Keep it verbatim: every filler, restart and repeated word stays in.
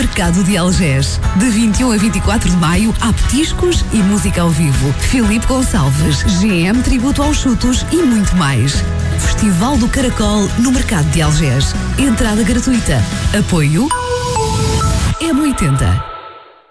Mercado de Algés. De vinte e um a vinte e quatro de maio, há petiscos e música ao vivo. Filipe Gonçalves, G M Tributo aos Chutos e muito mais. Festival do Caracol no Mercado de Algés. Entrada gratuita. Apoio M oitenta.